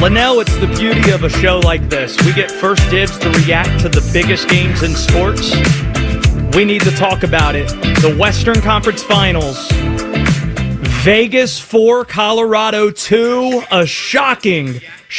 Linnell, it's the beauty of a show like this. We get first dibs to react to the biggest games in sports. We need to talk about it. The Western Conference Finals. Vegas 4, Colorado 2. A shocking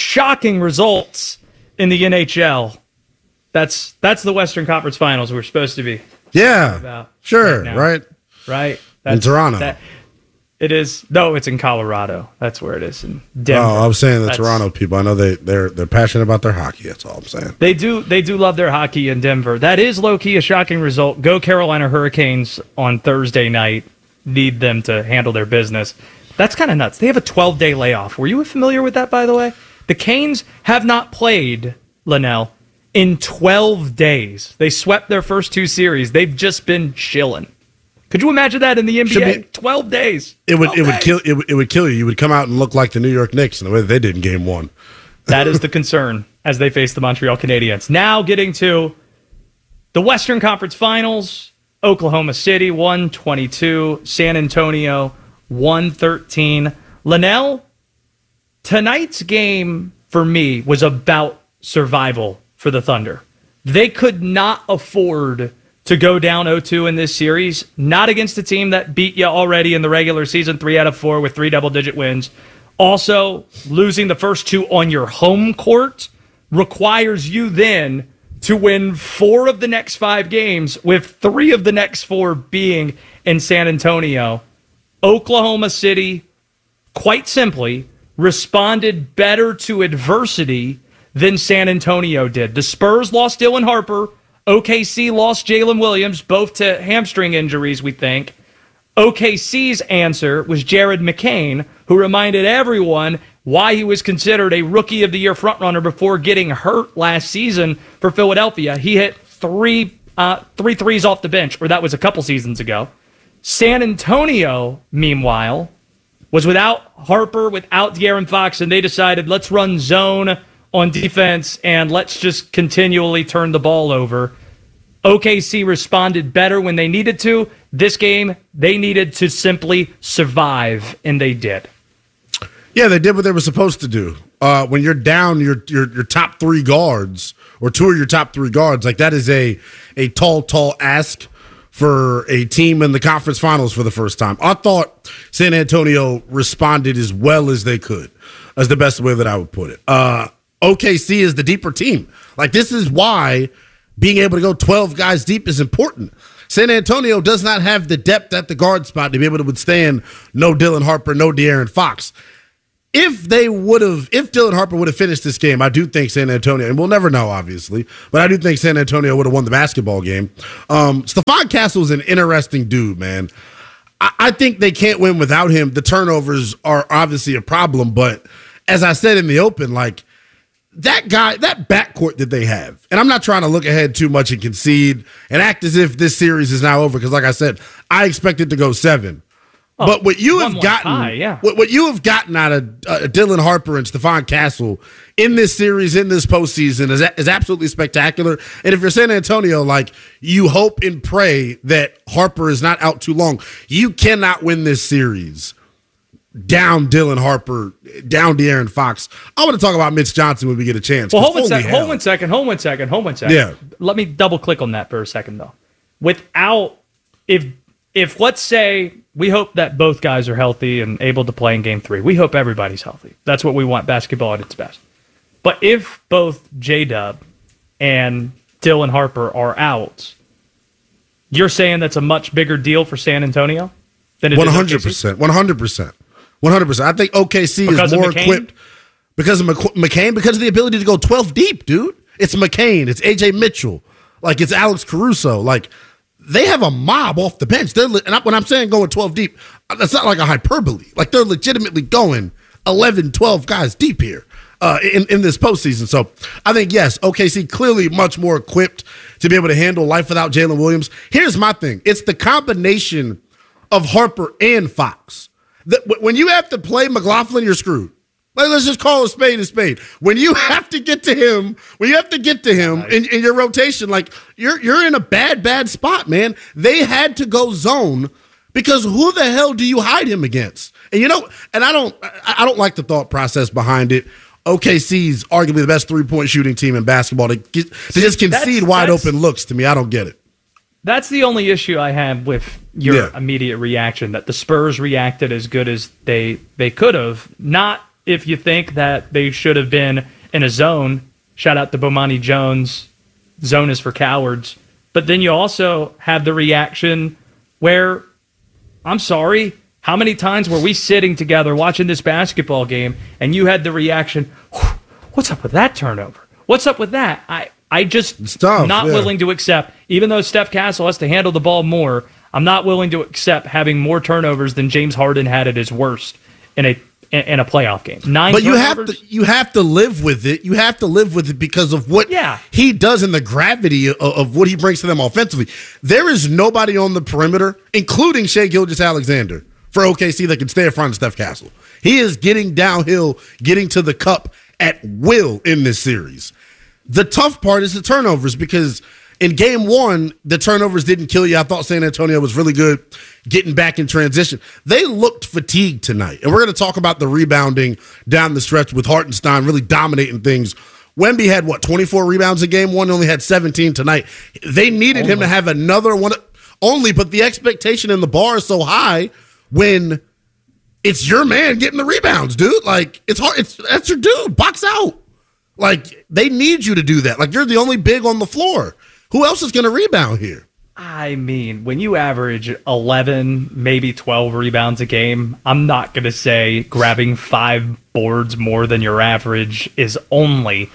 results in the NHL. That's the Western Conference Finals we're supposed to be. Yeah, about sure, right? Right. In Toronto. It is. No, it's in Colorado. That's where it is, in Denver. Oh, I was saying the Toronto people. I know they're passionate about their hockey. That's all I'm saying. They do love their hockey in Denver. That is low-key a shocking result. Go Carolina Hurricanes on Thursday night. Need them to handle their business. That's kind of nuts. They have a 12-day layoff. Were you familiar with that, by the way? The Canes have not played, Linnell, in 12 days. They swept their first 2 series. They've just been chilling. Could you imagine that in the NBA? 12 days. It would kill you. You would come out and look like the New York Knicks in the way that they did in Game 1. That is the concern as they face the Montreal Canadiens. Now getting to the Western Conference Finals. Oklahoma City 122, San Antonio 113. Linnell, tonight's game for me was about survival for the Thunder. They could not afford to go down 0-2 in this series, not against a team that beat you already in the regular season, 3 out of 4 with 3 double-digit wins. Also, losing the first 2 on your home court requires you then to win 4 of the next 5 games, with 3 of the next 4 being in San Antonio. Oklahoma City, quite simply, responded better to adversity than San Antonio did. The Spurs lost Dylan Harper. OKC lost Jalen Williams, both to hamstring injuries, we think. OKC's answer was Jared McCain, who reminded everyone why he was considered a Rookie of the Year frontrunner before getting hurt last season for Philadelphia. He hit three threes off the bench, or that was a couple seasons ago. San Antonio, meanwhile, was without Harper, without De'Aaron Fox, and they decided, let's run zone on defense and let's just continually turn the ball over. OKC responded better when they needed to. This game, they needed to simply survive, and they did. Yeah, they did what they were supposed to do. When you're down your top 3 guards, or 2 of your top 3 guards, like that is a tall ask for a team in the conference finals for the first time. I thought San Antonio responded as well as they could. That's the best way that I would put it. OKC is the deeper team. Like, this is why being able to go 12 guys deep is important. San Antonio does not have the depth at the guard spot to be able to withstand no Dylan Harper, no De'Aaron Fox. If Dylan Harper would have finished this game, I do think San Antonio, and we'll never know, obviously, but I do think San Antonio would have won the basketball game. Stephon Castle is an interesting dude, man. I think they can't win without him. The turnovers are obviously a problem, but as I said in the open, like, that guy, that backcourt that they have, and I'm not trying to look ahead too much and concede and act as if this series is now over, because like I said, I expect it to go 7. Oh, but what you have gotten, what you have gotten out of Dylan Harper and Stephon Castle in this series, in this postseason, is absolutely spectacular. And if you're San Antonio, like, you hope and pray that Harper is not out too long. You cannot win this series down Dylan Harper, down De'Aaron Fox. I want to talk about Mitch Johnson when we get a chance. Well, hold one second. Yeah. Let me double click on that for a second, though. If let's say we hope that both guys are healthy and able to play in Game 3. We hope everybody's healthy. That's what we want, basketball at its best. But if both J-Dub and Dylan Harper are out, you're saying that's a much bigger deal for San Antonio than it is 100%. 100%. I think OKC is more equipped because of McCain, because of the ability to go 12 deep, dude. It's McCain. It's A.J. Mitchell. Like, it's Alex Caruso. Like, they have a mob off the bench. And when I'm saying going 12 deep, that's not like a hyperbole. Like, they're legitimately going 11, 12 guys deep here in this postseason. So I think, yes, OKC clearly much more equipped to be able to handle life without Jalen Williams. Here's my thing. It's the combination of Harper and Fox. When you have to play McLaughlin, you're screwed. Like, let's just call a spade a spade. When you have to get to him, in your rotation, like, you're in a bad spot, man. They had to go zone because who the hell do you hide him against? And I don't like the thought process behind it. OKC's arguably the best three-point shooting team in basketball. To just concede wide open looks, to me, I don't get it. That's the only issue I have with your immediate reaction, that the Spurs reacted as good as they could have. Not if you think that they should have been in a zone. Shout out to Bomani Jones. Zone is for cowards. But then you also have the reaction where, I'm sorry, how many times were we sitting together watching this basketball game and you had the reaction, what's up with that turnover? What's up with that? I just not willing to accept, even though Steph Castle has to handle the ball more, I'm not willing to accept having more turnovers than James Harden had at his worst in a playoff game. 9 but turnovers. you have to live with it. You have to live with it because of what he does and the gravity of what he brings to them offensively. There is nobody on the perimeter, including Shai Gilgeous-Alexander, for OKC that can stay in front of Steph Castle. He is getting downhill, getting to the cup at will in this series. The tough part is the turnovers, because in game one, the turnovers didn't kill you. I thought San Antonio was really good getting back in transition. They looked fatigued tonight. And we're going to talk about the rebounding down the stretch with Hartenstein really dominating things. Wemby had, 24 rebounds in game one? He only had 17 tonight. They needed him to have another one only, but the expectation in the bar is so high when it's your man getting the rebounds, dude. Like, it's hard. That's your dude. Box out. Like, they need you to do that. Like, you're the only big on the floor. Who else is going to rebound here? I mean, when you average 11, maybe 12 rebounds a game, I'm not going to say grabbing 5 boards more than your average is only.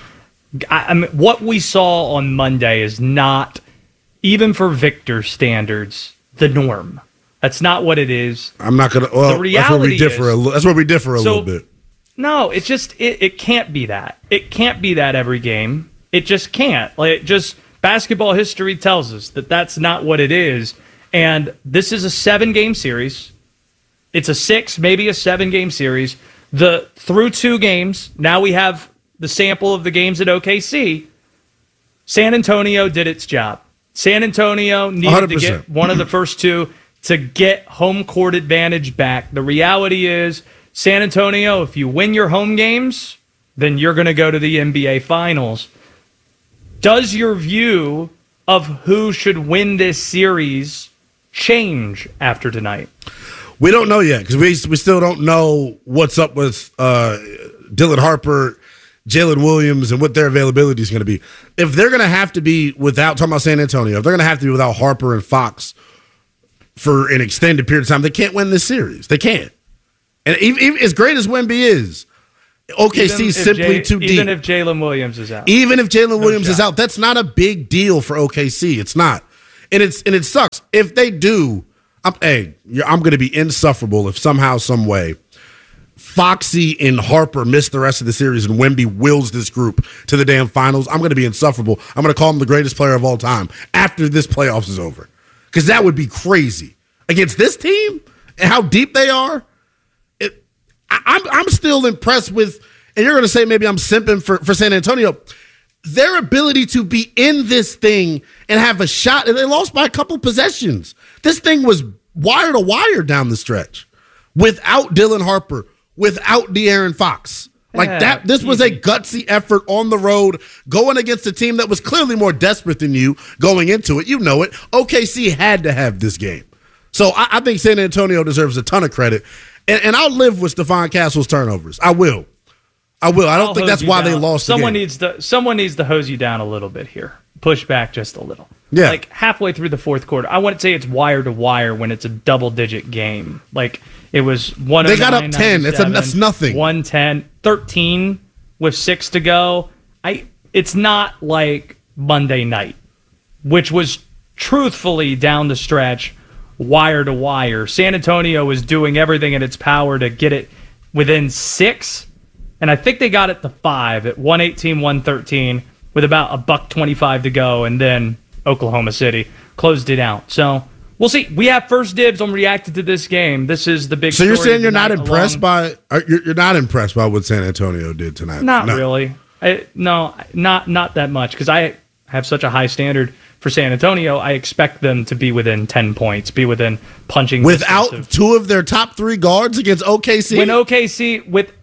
I mean, what we saw on Monday is not, even for Victor standards, the norm. That's not what it is. I'm not going to. Well, the reality that's where we differ a little bit. No, it just it can't be that. It can't be that every game. It just can't. Like, basketball history tells us that that's not what it is. And this is a 7-game series. It's a 6, maybe a 7-game series. Through 2 games, now we have the sample of the games at OKC. San Antonio did its job. San Antonio needed 100%. To get one of the first 2 to get home court advantage back. The reality is, San Antonio, if you win your home games, then you're going to go to the NBA Finals. Does your view of who should win this series change after tonight? We don't know yet, because we still don't know what's up with Dylan Harper, Jalen Williams, and what their availability is going to be. If they're going to have to be without, talking about San Antonio, if they're going to have to be without Harper and Fox for an extended period of time, they can't win this series. They can't. And even as great as Wemby is, OKC is simply too deep. Even if Jalen Williams is out. Even if Jalen Williams is out, that's not a big deal for OKC. It's not. And it sucks. If they do, I'm going to be insufferable if somehow, some way, Foxy and Harper miss the rest of the series and Wemby wills this group to the damn finals. I'm going to be insufferable. I'm going to call him the greatest player of all time after this playoffs is over. Because that would be crazy. Against this team and how deep they are, I'm still impressed with, and you're going to say maybe I'm simping for San Antonio, their ability to be in this thing and have a shot, and they lost by a couple possessions. This thing was wire to wire down the stretch without Dylan Harper, without De'Aaron Fox. This was a gutsy effort on the road, going against a team that was clearly more desperate than you going into it. You know it. OKC had to have this game. So I think San Antonio deserves a ton of credit. And I'll live with Stephon Castle's turnovers. I will. I don't think that's why they lost the game. Someone needs to hose you down a little bit here. Push back just a little. Yeah. Like halfway through the fourth quarter. I wouldn't say it's wire to wire when it's a double-digit game. Like it was 109. They got up 10. That's nothing. 110, 13 with 6 to go. It's not like Monday night, which was truthfully down the stretch, wire to wire. San Antonio was doing everything in its power to get it within 6, and I think they got it to 5 at 118-113 with about $1.25 to go, and then Oklahoma City closed it out. So we'll see. We have first dibs on reacting to this game. This is the big. So you're saying you're not impressed by you're not impressed by what San Antonio did tonight? Not really. No, not that much, because I have such a high standard for San Antonio. I expect them to be within 10 points, be within punching without 2 of their top 3 guards against OKC. When OKC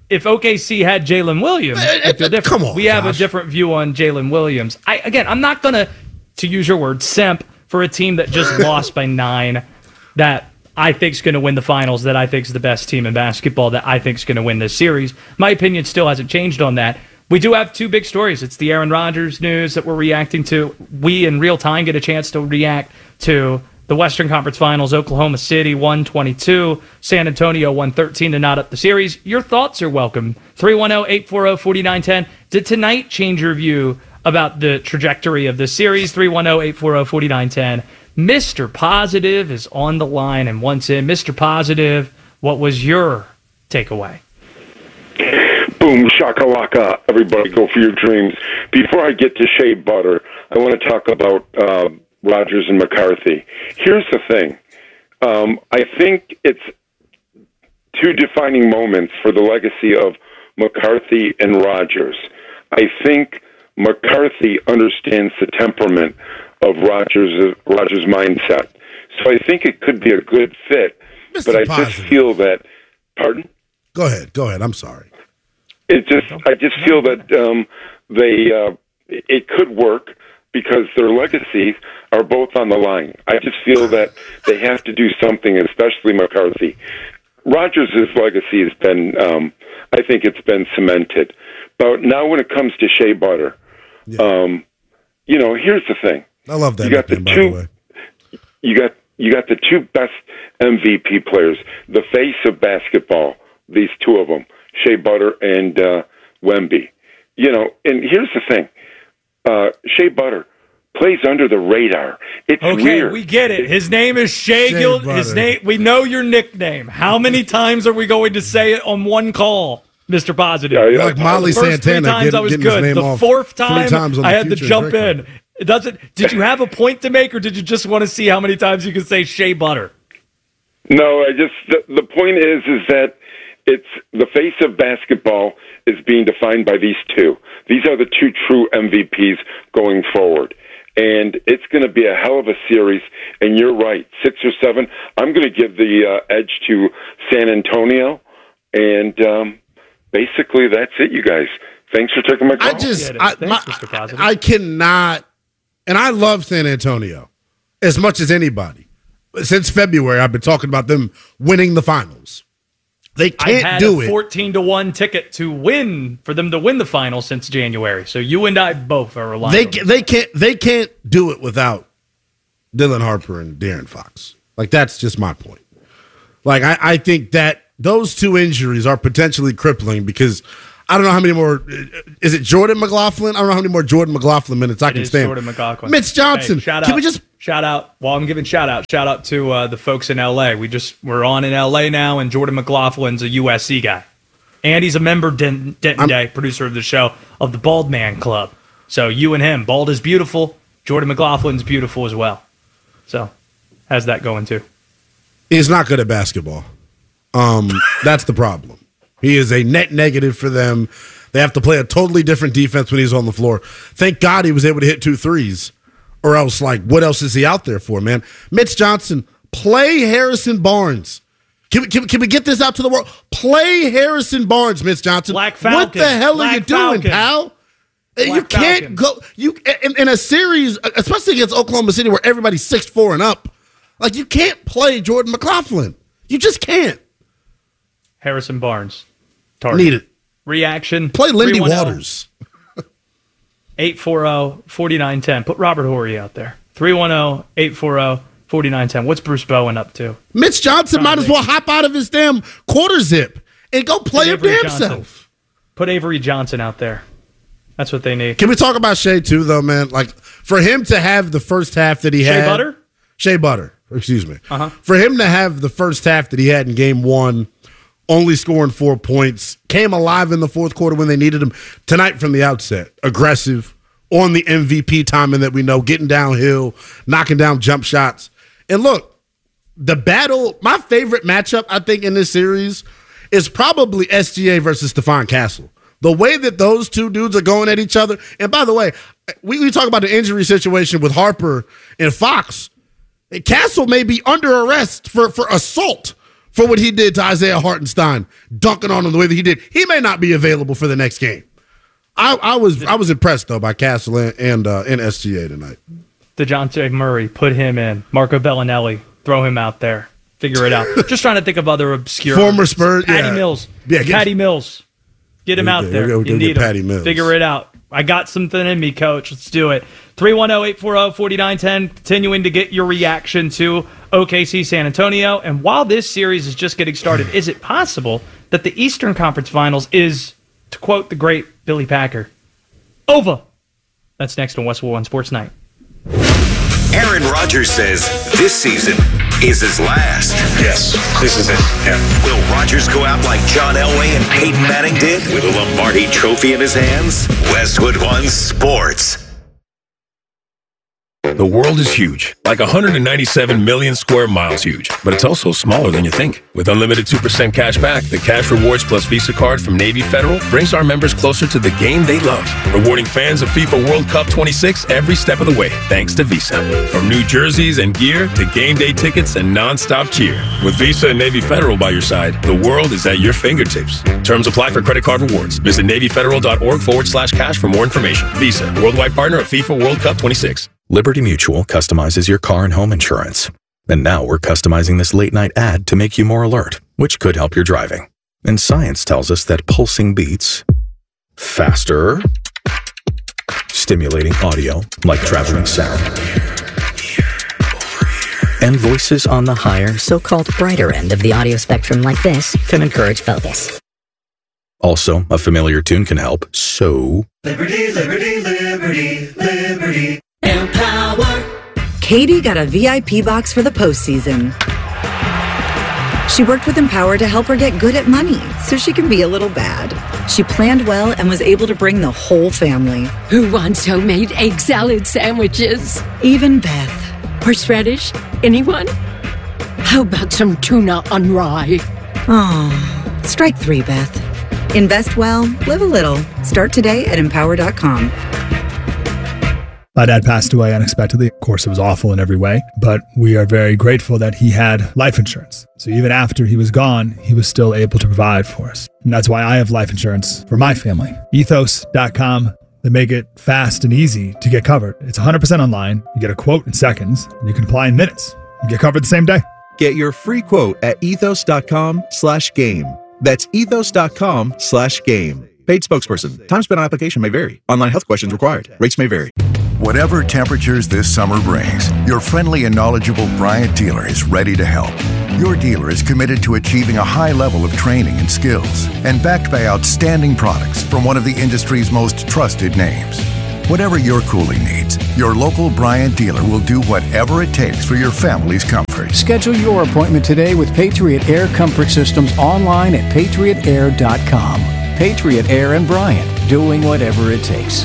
if OKC had Jalen Williams, it'd feel different. Come on, we have Josh. a different view on Jalen Williams. I'm not going to use your word, simp for a team that just lost by 9, that I think is going to win the finals, that I think is the best team in basketball, that I think is going to win this series. My opinion still hasn't changed on that. We do have 2 big stories. It's the Aaron Rodgers news that we're reacting to. We, in real time, get a chance to react to the Western Conference Finals. Oklahoma City 122, San Antonio 113 to knot up the series. Your thoughts are welcome. 310-840-4910. Did tonight change your view about the trajectory of this series? 310-840-4910. Mr. Positive is on the line and wants in. Mr. Positive, what was your takeaway? Boom, shakalaka, everybody go for your dreams. Before I get to Shea Butter, I want to talk about Rodgers and McCarthy. Here's the thing. I think it's 2 defining moments for the legacy of McCarthy and Rodgers. I think McCarthy understands the temperament of Rodgers' mindset. So I think it could be a good fit. Mr. But I Positive. just feel that, pardon? Go ahead. I'm sorry. I just feel that it could work because their legacies are both on the line. I just feel that they have to do something, especially McCarthy. Rodgers' legacy has been, I think it's been cemented. But now when it comes to Shea Butter, here's the thing. I love that. You got the by two. the way. You got the 2 best MVP players, the face of basketball. These 2 of them, Shea Butter and Wemby. And here's the thing: Shea Butter plays under the radar. It's weird. We get it. His name is Shea Gill. His name. We know your nickname. How many times are we going to say it on one call, Mr. Positive? Yeah, Like Molly The first 3 Santana times I was getting his good. name The off 4th 3 time times on I the had to Future jump Break in. Did you have a point to make, or did you just want to see how many times you can say Shea Butter? No, the point is that it's the face of basketball is being defined by these 2. These are the 2 true MVPs going forward. And it's going to be a hell of a series. And you're right, 6 or 7. I'm going to give the edge to San Antonio. And basically, that's it, you guys. Thanks for taking my call. Mr. Positive. I cannot, and I love San Antonio as much as anybody. Since February, I've been talking about them winning the finals. They can't do it. 14-1 ticket to win for them to win the final since January. So you and I both are relying. They can't do it without Dylan Harper and De'Aaron Fox. Like, that's just my point. Like, I think that those 2 injuries are potentially crippling because I don't know how many more. Is it Jordan McLaughlin? I don't know how many more Jordan McLaughlin minutes I can stand. Jordan McLaughlin. Mitch Johnson. Hey, Can we just shout out? While I'm giving shout out to the folks in LA. We're on in LA now, and Jordan McLaughlin's a USC guy, and he's a member Denton Day, producer of the show of the Bald Man Club. So you and him, Bald is beautiful. Jordan McLaughlin's beautiful as well. So how's that going too? He's not good at basketball. That's the problem. He is a net negative for them. They have to play a totally different defense when he's on the floor. Thank God he was able to hit 2 threes. Or else, like, what else is he out there for, man? Mitch Johnson, play Harrison Barnes. Can we get this out to the world? Play Harrison Barnes, Mitch Johnson. Black Falcon. What the hell are you doing, pal? You can't go. In a series, especially against Oklahoma City, where everybody's 6'4" and up. Like, you can't play Jordan McLaughlin. You just can't. Harrison Barnes. Target. Need it. Reaction. Play Lindy Waters. 840-4910. Put Robert Horry out there. 310-840-4910. What's Bruce Bowen up to? Mitch Johnson might as well hop out of his damn quarter zip and go play his damn self. Put Avery Johnson out there. That's what they need. Can we talk about Shea too, though, man? Like, for him to have the first half that he had. Shea Butter. Excuse me. For him to have the first half that he had in game 1, only scoring 4 points, came alive in the fourth quarter when they needed him. Tonight from the outset, aggressive, on the MVP timing that we know, getting downhill, knocking down jump shots. And look, the battle, my favorite matchup, I think, in this series is probably SGA versus Stephon Castle. The way that those 2 dudes are going at each other. And by the way, we talk about the injury situation with Harper and Fox. Castle may be under arrest for assault for what he did to Isaiah Hartenstein, dunking on him the way that he did. He may not be available for the next game. I was impressed, though, by Castle and SGA tonight. DeJounte Murray, put him in. Marco Bellinelli, throw him out there. Figure it out. Just trying to think of other obscure. Former Spurs. Patty Mills. Yeah, Patty Mills. Get him out there. You need him. Mills. Figure it out. I got something in me, Coach. Let's do it. 310-840-4910. Continuing to get your reaction to OKC San Antonio. And while this series is just getting started, is it possible that the Eastern Conference Finals is, to quote the great Billy Packer, over? That's next on Westwood One Sports Night. Aaron Rodgers says this season is his last. Yes, this is it. Yeah. Will Rodgers go out like John Elway and Peyton Manning did with a Lombardi trophy in his hands? Westwood One Sports. The world is huge, like 197 million square miles huge, but it's also smaller than you think. With unlimited 2% cash back, the Cash Rewards Plus Visa card from Navy Federal brings our members closer to the game they love, rewarding fans of FIFA World Cup 26 every step of the way, thanks to Visa. From new jerseys and gear to game day tickets and non-stop cheer. With Visa and Navy Federal by your side, the world is at your fingertips. Terms apply for credit card rewards. Visit NavyFederal.org/cash for more information. Visa, worldwide partner of FIFA World Cup 26. Liberty Mutual customizes your car and home insurance. And now we're customizing this late-night ad to make you more alert, which could help your driving. And science tells us that pulsing beats faster, stimulating audio like traveling sound, and voices on the higher, so-called brighter end of the audio spectrum like this can encourage focus. Also, a familiar tune can help, so... Liberty, liberty, liberty, liberty. Empower. Katie got a VIP box for the postseason. She worked with Empower to help her get good at money so she can be a little bad. She planned well and was able to bring the whole family. Who wants homemade egg salad sandwiches? Even Beth. Horseradish? Anyone? How about some tuna on rye? Oh, strike 3, Beth. Invest well, live a little. Start today at empower.com. My dad passed away unexpectedly. Of course, it was awful in every way, but we are very grateful that he had life insurance. So even after he was gone, he was still able to provide for us. And that's why I have life insurance for my family. Ethos.com. They make it fast and easy to get covered. It's 100% online. You get a quote in seconds, and you can apply in minutes. You get covered the same day. Get your free quote at ethos.com/game. That's ethos.com/game. Paid spokesperson. Time spent on application may vary. Online health questions required. Rates may vary. Whatever temperatures this summer brings, your friendly and knowledgeable Bryant dealer is ready to help. Your dealer is committed to achieving a high level of training and skills and backed by outstanding products from one of the industry's most trusted names. Whatever your cooling needs, your local Bryant dealer will do whatever it takes for your family's comfort. Schedule your appointment today with Patriot Air Comfort Systems online at patriotair.com. Patriot Air and Bryant, doing whatever it takes.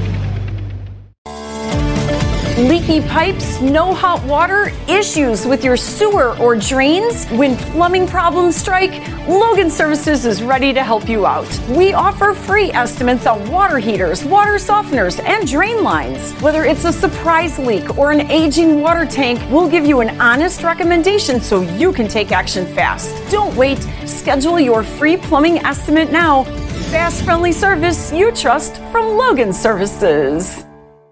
Leaky pipes, no hot water, issues with your sewer or drains? When plumbing problems strike, Logan Services is ready to help you out. We offer free estimates on water heaters, water softeners, and drain lines. Whether it's a surprise leak or an aging water tank, we'll give you an honest recommendation so you can take action fast. Don't wait. Schedule your free plumbing estimate now. Fast, friendly service you trust from Logan Services.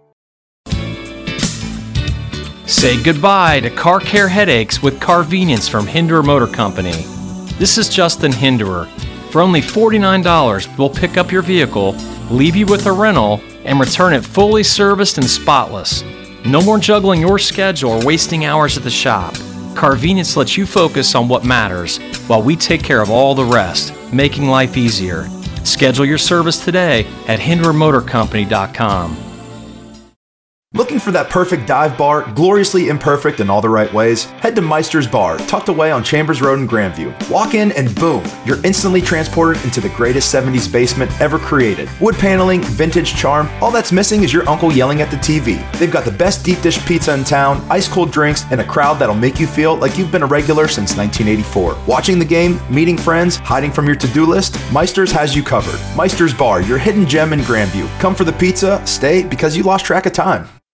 Say goodbye to car care headaches with Carvenience from Hinderer Motor Company. This is Justin Hinderer. For only $49, we'll pick up your vehicle, leave you with a rental, and return it fully serviced and spotless. No more juggling your schedule or wasting hours at the shop. Carvenience lets you focus on what matters while we take care of all the rest, making life easier. Schedule your service today at HindererMotorCompany.com. Looking for that perfect dive bar, gloriously imperfect in all the right ways? Head to Meister's Bar, tucked away on Chambers Road in Grandview. Walk in and boom, you're instantly transported into the greatest 70s basement ever created. Wood paneling, vintage charm, all that's missing is your uncle yelling at the TV. They've got the best deep dish pizza in town, ice cold drinks, and a crowd that'll make you feel like you've been a regular since 1984. Watching the game, meeting friends, hiding from your to-do list, Meister's has you covered. Meister's Bar, your hidden gem in Grandview. Come for the pizza, stay because you lost track of time.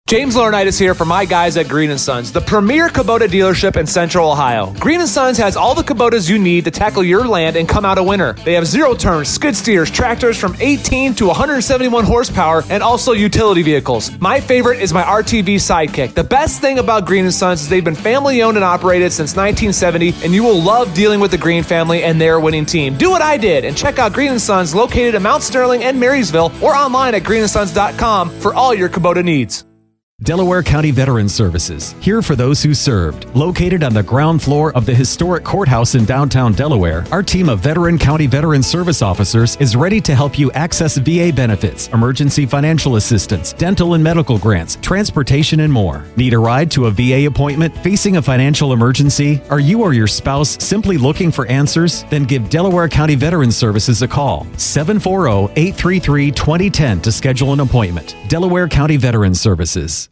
James Laurinaitis here for my guys at Green & Sons, the premier Kubota dealership in Central Ohio. Green & Sons has all the Kubotas you need to tackle your land and come out a winner. They have zero-turn, skid steers, tractors from 18 to 171 horsepower, and also utility vehicles. My favorite is my RTV Sidekick. The best thing about Green & Sons is they've been family-owned and operated since 1970, and you will love dealing with the Green family and their winning team. Do what I did and check out Green & Sons located in Mount Sterling and Marysville or online at greenandsons.com for all your Kubota needs. Delaware County Veterans Services, here for those who served. Located on the ground floor of the historic courthouse in downtown Delaware, our team of veteran county veteran service officers is ready to help you access VA benefits, emergency financial assistance, dental and medical grants, transportation, and more. Need a ride to a VA appointment? Facing a financial emergency? Are you or your spouse simply looking for answers? Then give Delaware County Veterans Services a call. 740-833-2010 to schedule an appointment. Delaware County Veterans Services.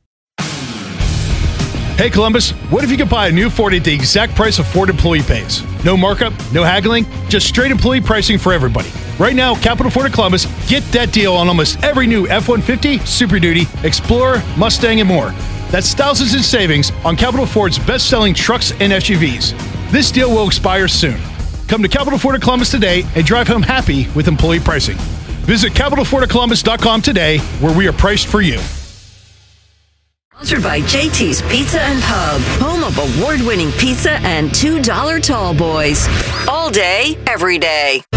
Hey Columbus, what if you could buy a new Ford at the exact price of Ford employee pays? No markup, no haggling, just straight employee pricing for everybody. Right now, Capital Ford of Columbus, get that deal on almost every new F-150, Super Duty, Explorer, Mustang, and more. That's thousands in savings on Capital Ford's best-selling trucks and SUVs. This deal will expire soon. Come to Capital Ford of Columbus today and drive home happy with employee pricing. Visit CapitalFordofColumbus.com today, where we are priced for you. Sponsored by JT's Pizza and Pub, home of award-winning pizza and $2 tall boys. All day, every day.